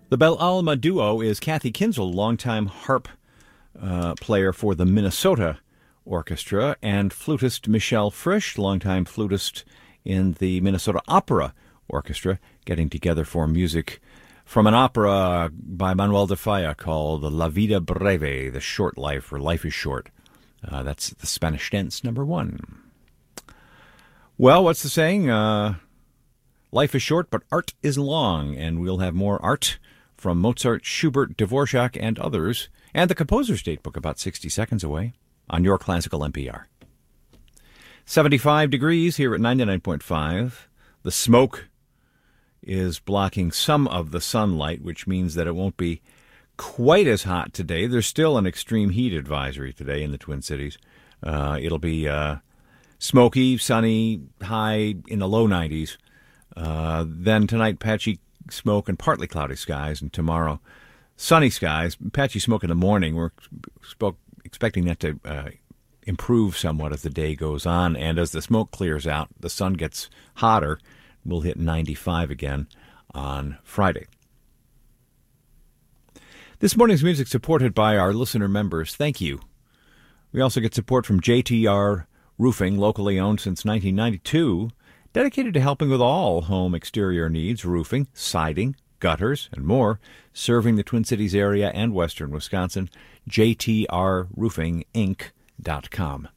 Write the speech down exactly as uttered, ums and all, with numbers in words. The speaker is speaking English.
The Bel Alma duo is Kathy Kinzel, longtime harp uh, player for the Minnesota Orchestra, and flutist Michelle Frisch, longtime flutist in the Minnesota Opera Orchestra, getting together for music from an opera by Manuel de Falla called La Vida Breve, The Short Life, or Life is Short. Uh, that's the Spanish tense, number one. Well, what's the saying? Uh, life is short, but art is long, and we'll have more art from Mozart, Schubert, Dvorak, and others, and the Composer's Datebook about sixty seconds away on your Classical N P R. seventy-five degrees here at ninety-nine point five. The smoke is blocking some of the sunlight, which means that it won't be quite as hot today. There's still an extreme heat advisory today in the Twin Cities. Uh, it'll be uh, smoky, sunny, high in the low nineties. Uh, then tonight, patchy smoke and partly cloudy skies, and tomorrow, sunny skies, patchy smoke in the morning. We're spoke, expecting that to uh, improve somewhat as the day goes on, and as the smoke clears out, the sun gets hotter. We'll hit ninety-five again on Friday. This morning's music supported by our listener members. Thank you. We also get support from J T R Roofing, locally owned since nineteen ninety-two, dedicated to helping with all home exterior needs, roofing, siding, gutters, and more, serving the Twin Cities area and western Wisconsin. J T R roofing inc dot com.